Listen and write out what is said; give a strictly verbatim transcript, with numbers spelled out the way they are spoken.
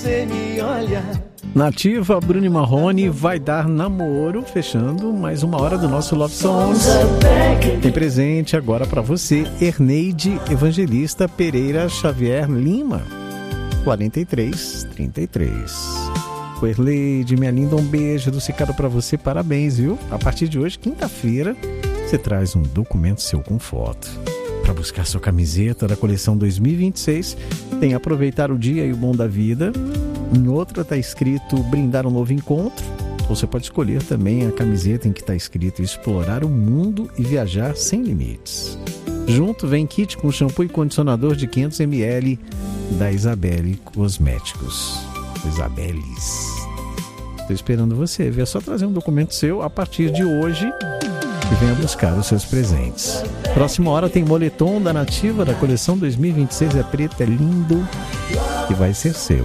você me olha. Nativa, Bruno e Marrone, vai dar namoro, fechando mais uma hora do nosso Love Songs. Tem presente agora pra você, Erneide Evangelista Pereira Xavier Lima, quarenta e três, trinta e três. O Erleide, minha linda, um beijo do Cicado pra você, parabéns, viu? A partir de hoje, quinta-feira, você traz um documento seu com foto. Para buscar sua camiseta da coleção dois mil e vinte e seis, tem Aproveitar o Dia e o Bom da Vida. Em outra está escrito Brindar um Novo Encontro. Você pode escolher também a camiseta em que está escrito Explorar o Mundo e Viajar Sem Limites. Junto vem kit com shampoo e condicionador de quinhentos mililitros da Isabelle Cosméticos. Isabeles. Estou esperando você. É só trazer um documento seu a partir de hoje e venha buscar os seus presentes. Próxima hora tem moletom da Nativa da coleção dois mil e vinte e seis. É preto, é lindo e vai ser seu.